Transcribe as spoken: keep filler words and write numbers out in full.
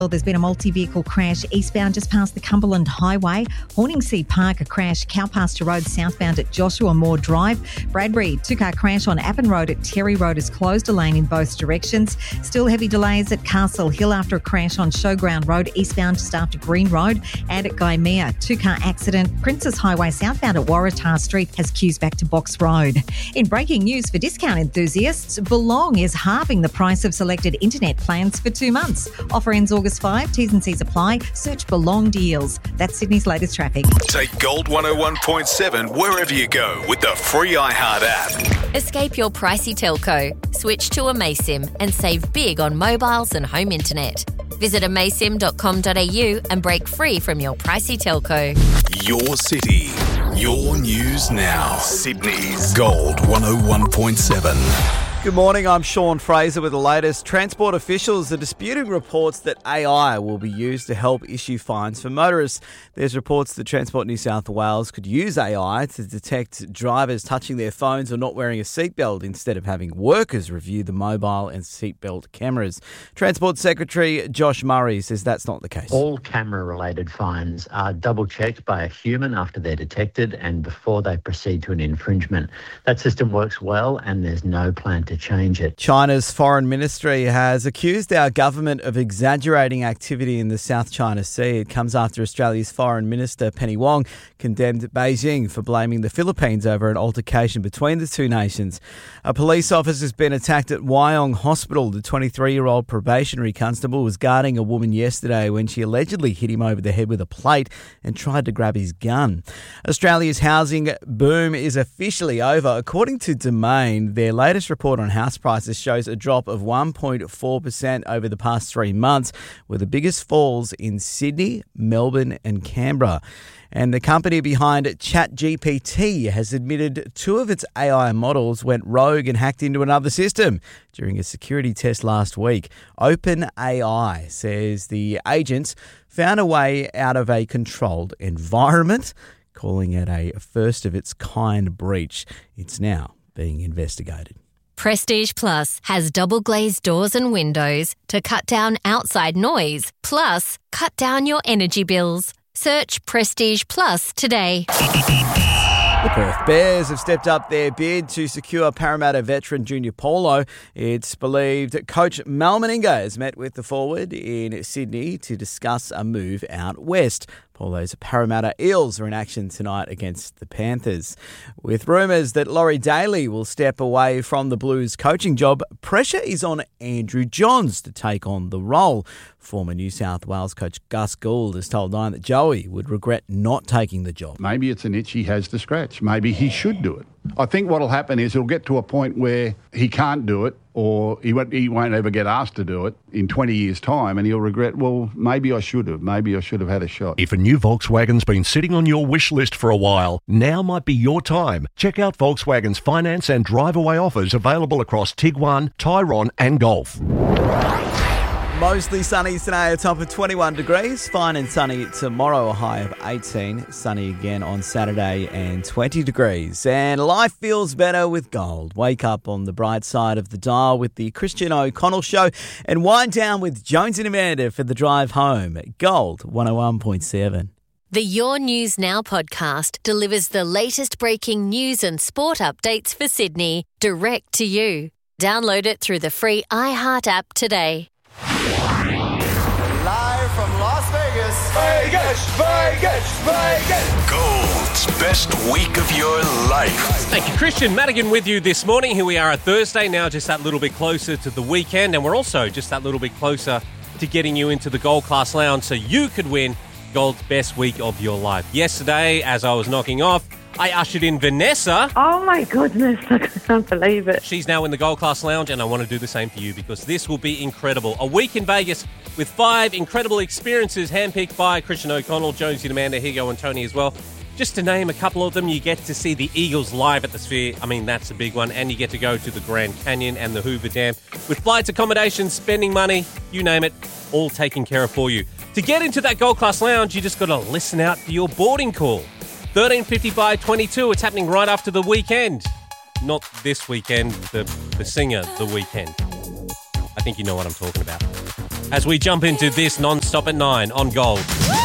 Well, there's been a multi-vehicle crash eastbound just past the Cumberland Highway. Horningsea Park, a crash, Cowpasture Road southbound at Joshua Moore Drive. Bradbury, two-car crash on Appin Road at Terry Road is closed, a lane in both directions. Still heavy delays at Castle Hill after a crash on Showground Road eastbound just after Green Road. And at Gymea, two-car accident. Princess Highway southbound at Waratah Street has queues back to Box Road. In breaking news for discount enthusiasts, Belong is halving the price of selected internet plans for two months. Offer ends August five. T's and C's apply. Search Belong Deals. That's Sydney's latest traffic. Take Gold one oh one point seven wherever you go with the free iHeart app. Escape your pricey telco. Switch to Amaysim and save big on mobiles and home internet. Visit amaysim dot com dot a u and break free from your pricey telco. Your city, your news now. Sydney's Gold one oh one point seven. Good morning, I'm Sean Fraser with the latest. Transport officials are disputing reports that A I will be used to help issue fines for motorists. There's reports that Transport New South Wales could use A I to detect drivers touching their phones or not wearing a seatbelt instead of having workers review the mobile and seatbelt cameras. Transport Secretary Josh Murray says that's not the case. All camera-related fines are double-checked by a human after they're detected and before they proceed to an infringement. That system works well and there's no plan to to change it. China's foreign ministry has accused our government of exaggerating activity in the South China Sea. It comes after Australia's foreign minister, Penny Wong, condemned Beijing for blaming the Philippines over an altercation between the two nations. A police officer has been attacked at Wyong Hospital. The twenty-three-year-old probationary constable was guarding a woman yesterday when she allegedly hit him over the head with a plate and tried to grab his gun. Australia's housing boom is officially over. According to Domain, their latest report on house prices shows a drop of one point four percent over the past three months, with the biggest falls in Sydney, Melbourne and Canberra. And the company behind ChatGPT has admitted two of its A I models went rogue and hacked into another system during a security test last week. OpenAI says the agents found a way out of a controlled environment, calling it a first-of-its-kind breach. It's now being investigated. Prestige Plus has double glazed doors and windows to cut down outside noise, plus cut down your energy bills. Search Prestige Plus today. The Perth Bears have stepped up their bid to secure Parramatta veteran Junior Paulo. It's believed coach Mal Meninga has met with the forward in Sydney to discuss a move out west. Paulo's Parramatta Eels are in action tonight against the Panthers. With rumours that Laurie Daly will step away from the Blues coaching job, pressure is on Andrew Johns to take on the role. Former New South Wales coach Gus Gould has told Nine that Joey would regret not taking the job. Maybe it's an itch he has to scratch. Maybe he should do it. I think what will happen is he'll get to a point where he can't do it, or he won't, he won't ever get asked to do it in twenty years' time, and he'll regret, well, maybe I should have. Maybe I should have had a shot. If a new Volkswagen's been sitting on your wish list for a while, now might be your time. Check out Volkswagen's finance and drive-away offers available across Tiguan, Tyrone and Golf. Mostly sunny today, a top of twenty-one degrees. Fine and sunny tomorrow, a high of eighteen. Sunny again on Saturday and twenty degrees. And life feels better with gold. Wake up on the bright side of the dial with the Christian O'Connell Show and wind down with Jones and Amanda for the drive home. Gold one oh one point seven. The Your News Now podcast delivers the latest breaking news and sport updates for Sydney direct to you. Download it through the free iHeart app today. Live from Las Vegas. Vegas, Vegas, Vegas. Gold's best week of your life. Thank you, Christian Madigan with you this morning. Here we are at Thursday, now just that little bit closer to the weekend, and we're also just that little bit closer to getting you into the Gold Class Lounge so you could win Gold's best week of your life. Yesterday, as I was knocking off, I ushered in Vanessa. Oh my goodness, I can't believe it. She's now in the Gold Class Lounge, and I want to do the same for you because this will be incredible. A week in Vegas with five incredible experiences handpicked by Christian O'Connell, Jonesy and Amanda, Higo and Tony as well. Just to name a couple of them, you get to see the Eagles live at the Sphere. I mean, that's a big one. And you get to go to the Grand Canyon and the Hoover Dam with flights, accommodations, spending money, you name it, all taken care of for you. To get into that Gold Class Lounge, you just got to listen out for your boarding call. thirteen fifty-five twenty-two, it's happening right after the weekend. Not this weekend, the, the singer, The Weekend. I think you know what I'm talking about. as we jump into this non-stop at nine on Gold.